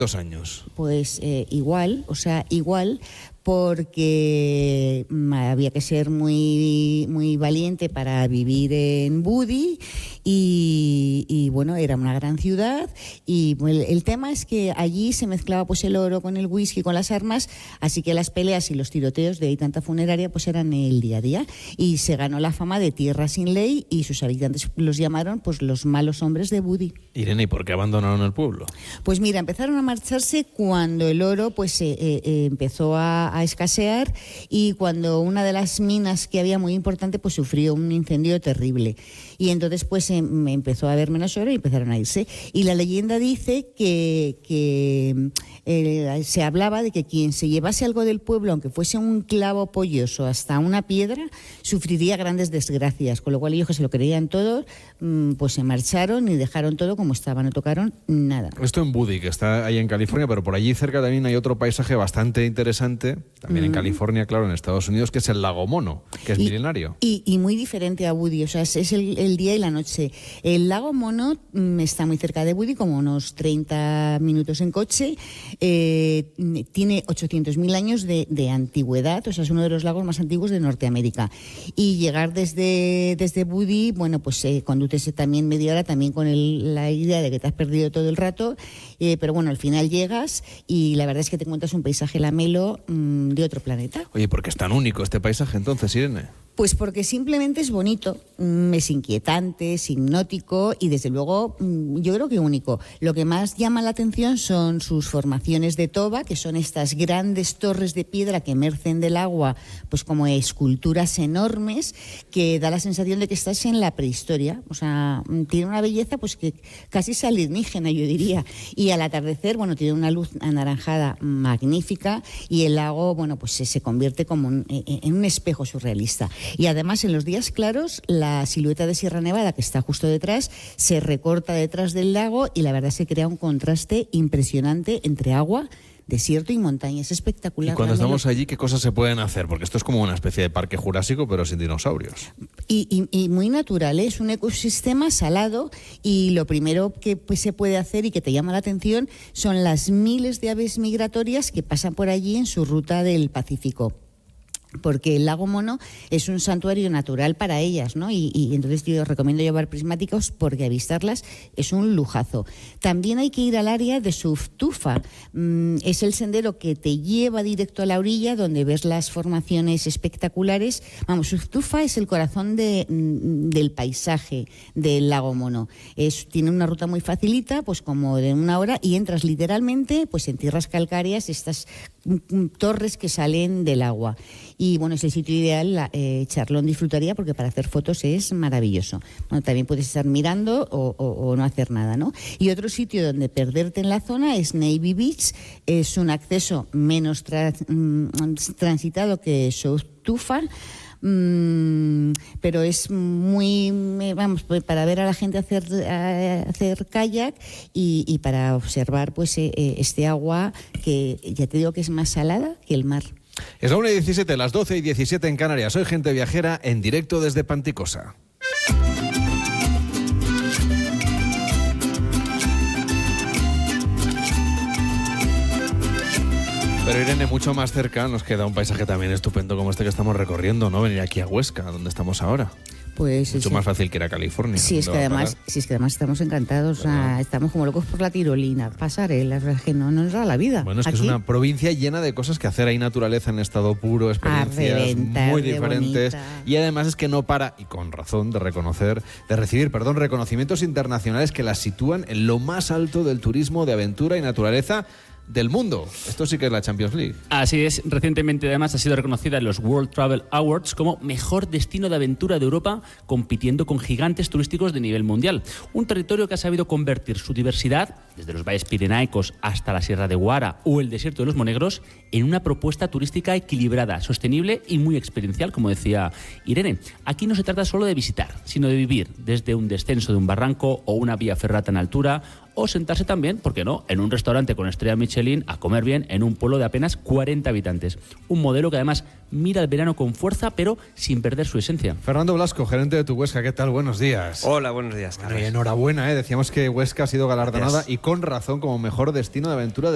2 años. Pues igual, porque había que ser muy, muy valiente para vivir en Budi y bueno, era una gran ciudad y el tema es que allí se mezclaba pues el oro con el whisky, con las armas, así que las peleas y los tiroteos de ahí tanta funeraria pues eran el día a día y se ganó la fama de tierra sin ley y sus habitantes los llamaron pues los malos hombres de Budi. Irene, ¿y por qué abandonaron el pueblo? Pues mira, empezaron a marcharse cuando el oro pues empezó a escasear y cuando una de las minas que había muy importante pues sufrió un incendio terrible y entonces pues empezó a haber menos oro y empezaron a irse y la leyenda dice que se hablaba de que quien se llevase algo del pueblo, aunque fuese un clavo polloso hasta una piedra, sufriría grandes desgracias, con lo cual ellos que se lo creían todo pues se marcharon y dejaron todo como estaba, no tocaron nada. Esto en Budi, que está ahí en California, pero por allí cerca también hay otro paisaje bastante interesante, también en California, claro, en Estados Unidos, que es el lago Mono, que es milenario. Y muy diferente a Budi, o sea, es el día y la noche. El lago Mono está muy cerca de Budi, como unos 30 minutos en coche, tiene 800.000 años de antigüedad, o sea, es uno de los lagos más antiguos de Norteamérica. Y llegar desde Budi, bueno, pues conduces también media hora, también con la idea de que te has perdido todo el rato, pero bueno, al final llegas y la verdad es que te encuentras un paisaje lamelo de otro planeta. Oye, ¿por qué es tan único este paisaje entonces, Irene? Pues porque simplemente es bonito, es inquietante, es hipnótico y desde luego yo creo que único. Lo que más llama la atención son sus formaciones de toba, que son estas grandes torres de piedra que emergen del agua, pues como esculturas enormes, que da la sensación de que estás en la prehistoria. O sea, tiene una belleza pues que casi es alienígena, yo diría. Y al atardecer, bueno, tiene una luz anaranjada magnífica y el lago, bueno, pues se convierte como en un espejo surrealista. Y además en los días claros la silueta de Sierra Nevada, que está justo detrás, se recorta detrás del lago y la verdad se crea un contraste impresionante entre agua, desierto y montaña. Es espectacular. Y cuando estamos allí, ¿qué cosas se pueden hacer? Porque esto es como una especie de parque jurásico, pero sin dinosaurios. Y muy natural, ¿eh? Es un ecosistema salado y lo primero que pues, se puede hacer y que te llama la atención son las miles de aves migratorias que pasan por allí en su ruta del Pacífico. Porque el lago Mono es un santuario natural para ellas, ¿no? Y entonces yo os recomiendo llevar prismáticos porque avistarlas es un lujazo. También hay que ir al área de Suftufa. Es el sendero que te lleva directo a la orilla donde ves las formaciones espectaculares. Vamos, Suftufa es el corazón del paisaje del lago Mono. Tiene una ruta muy facilita, pues como de 1 hora, y entras literalmente pues en tierras calcáreas, estas torres que salen del agua. Y bueno, es el sitio ideal, Charlón disfrutaría porque para hacer fotos es maravilloso. Bueno, también puedes estar mirando o no hacer nada, ¿no? Y otro sitio donde perderte en la zona es Navy Beach, es un acceso menos transitado que Suftufa, pero es muy, vamos, para ver a la gente hacer kayak y para observar pues este agua que ya te digo que es más salada que el mar. Es la 1:17, las 12:17 en Canarias. Soy Gente Viajera en directo desde Panticosa. Pero Irene, mucho más cerca nos queda un paisaje también estupendo como este que estamos recorriendo, ¿no? Venir aquí a Huesca, donde estamos ahora. Pues mucho más fácil que ir a California. Sí, es que además estamos encantados, o sea, estamos como locos por la tirolina, pasarelas, es que no nos da la vida. Bueno, es que aquí es una provincia llena de cosas que hacer. Hay naturaleza en estado puro, experiencias muy diferentes. Y además es que no para, y con razón, de recibir reconocimientos internacionales que las sitúan en lo más alto del turismo de aventura y naturaleza del mundo. Esto sí que es la Champions League. Así es. Recientemente además ha sido reconocida en los World Travel Awards como mejor destino de aventura de Europa, compitiendo con gigantes turísticos de nivel mundial. Un territorio que ha sabido convertir su diversidad, desde los valles pirenaicos hasta la Sierra de Guara o el desierto de los Monegros, en una propuesta turística equilibrada, sostenible y muy experiencial, como decía Irene. Aquí no se trata solo de visitar, sino de vivir desde un descenso de un barranco o una vía ferrata en altura, o sentarse también, ¿por qué no?, en un restaurante con estrella Michelin a comer bien en un pueblo de apenas 40 habitantes. Un modelo que además mira el verano con fuerza, pero sin perder su esencia. Fernando Blasco, gerente de Tu Huesca, ¿qué tal? Buenos días. Hola, buenos días, Carlos. Enhorabuena, decíamos que Huesca ha sido galardonada y con razón como mejor destino de aventura